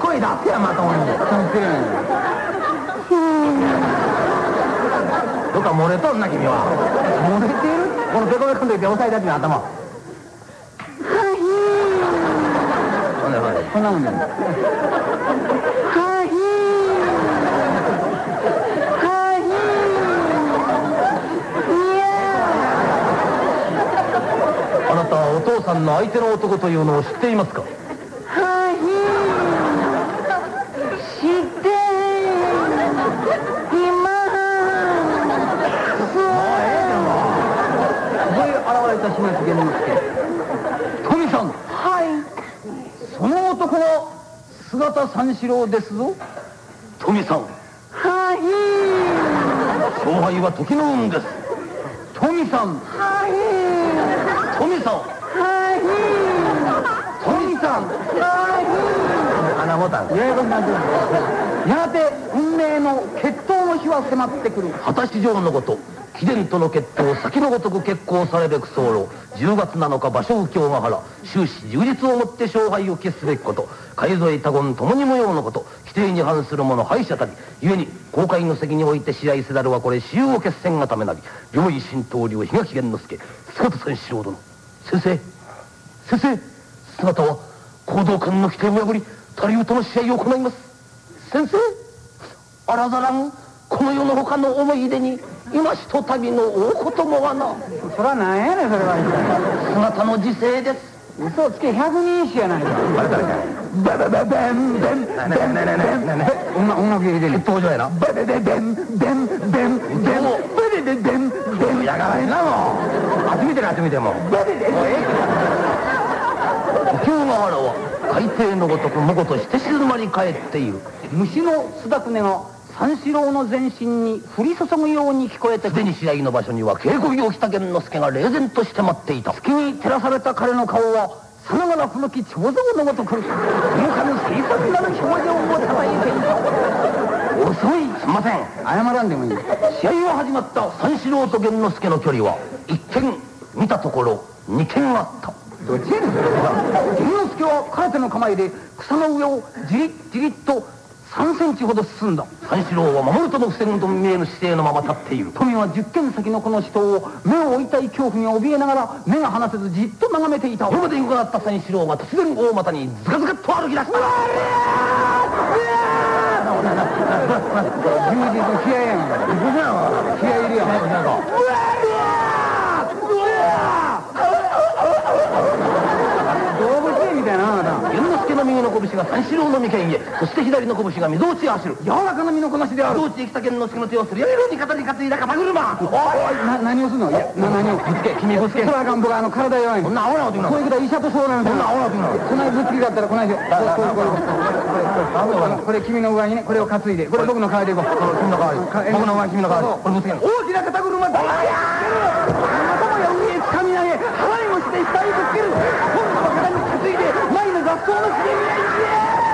声出せやまともに。どっか漏れとんな君は。漏れてる？このペコペコの時で押さえたちの頭。こんなもんだよ。あなたはお父さんの相手の男というのを知っていますか？ 知っています。 そこへ現れた島津源之助。富さん。 はい。 その男は姿三四郎ですぞ。富さん。 はい。 勝敗は時の運です。富さん。 はい。 富さん。 はい。 富さん。 はい。 穴ボタン。ややこしくなってる。やがて運命の決闘の日は迫ってくる。果たし状のこと貴殿との決闘先のごとく決行されべく候10月7日場所右京ヶ原終始充実をもって勝敗を決すべきこと海添多言ともに無用のこと規定に反する者敗者たり故に公開の席において試合せざるはこれ私有を決戦がためなり両位新東流檜垣源之助姿三四郎殿。先生先生姿は行動官の規定を破り他流との試合を行います。先生あらざらんこの世の他の思い出に今ひとたびの大こともはな。 それは何やねんそれは。 姿の時勢です。 嘘をつけ100人一首やないか。 ベベベベンベンベンベンベン音楽入れてんねん。 登場やな。ベベベベンベンベンベンベベベベンベンやがらへんなもう。初めてな初めてもベベベベン。今日の原は海底のごとくもごとして静まり返っている。 虫の巣だくねが三四郎の全身に降り注ぐように聞こえてすでに試合の場所には稽古着を着た源之助が冷然として待っていた。 月に照らされた彼の顔はさながら古き彫像のごとく動かぬ水彩なる表情をたまえていた。 遅い。すみません。 謝らんでもいい。 試合が始まった三四郎と源之助の距離は1軒見たところ2軒あった。 どっちやねんそれは。源之助は空手の構えで草の上をじりっじりっと3センチほど進んだ。 三四郎は守るとも防ぐとも見えぬ姿勢のまま立っている。 富は10軒先のこの死闘を目を追いたい恐怖に怯えながら目が離せずじっと眺めていた。 これまで伺った三四郎が突然大股にズカズカっと歩き出した。 充実の気合やん。気合いるやん。動物園みたいな。 源之助の右の拳が三四郎の眉間へ、そして左の拳が溝落ちへ走る。 柔らかな身のこなしである。 溝落ちへ来た源之助の手をすり上げるように肩に担いだ肩車。 おい何をするの。いや何をぶつけ君ぶつけ。それはあかん。僕は体弱い。 こんなアホなこと言うな。 こういうことは医者と相談する。 こんなアホなこと言うな。 このぶつけだったらこないしょ。これ君の上にねこれを担いでこれ僕の代わりでいこう。 君の代わり僕の上君の代わりこれぶつける。 大きな肩車だ。頭や上へ掴み上げ払いもして下にぶつける。今度は肩に担いで前の学校の茂みへ行け。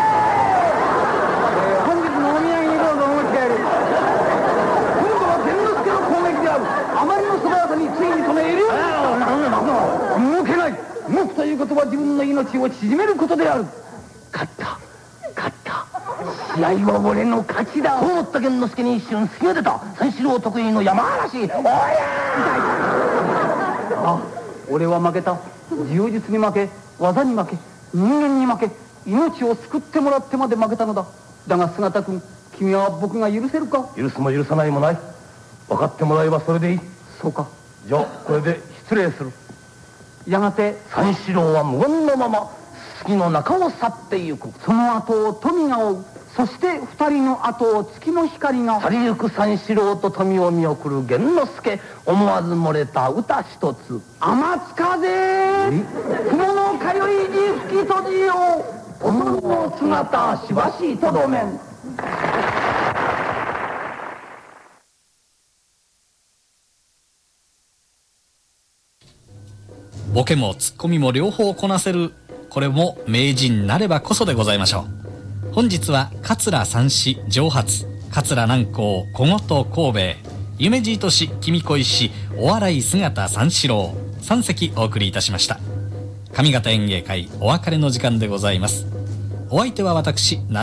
本日のお土産にどうぞお持ち帰り。今度は源之助の攻撃である。あまりの素早さについに止める。動けない。動くということは自分の命を縮めることである。 勝った勝った試合は俺の勝ちだ。そう思った源之助に一瞬隙が出た。三四郎得意の山嵐。おやあ、俺は負けた。柔術に負け技に負け人間に負け命を救ってもらってまで負けたのだ。だが姿君君は僕が許せるか。 許すも許さないもない。分かってもらえばそれでいい。 そうか。 じゃあこれで失礼する。 やがて三四郎は無言のまま月の中を去ってゆく。 その後を富が追う。そして二人の後を月の光が去りゆく三四郎と富を見送る源之助。思わず漏れた歌一つ。 天津風雲の通いに吹き閉じよう。 友の姿しばしとどめん。 ボケもツッコミも両方こなせる、これも名人なればこそでございましょう。本日は桂三枝上発、桂南光、小言神戸、夢じいとし、君恋し、お笑い姿三四郎、3席お送りいたしました。上方演芸会お別れの時間でございます。お相手は私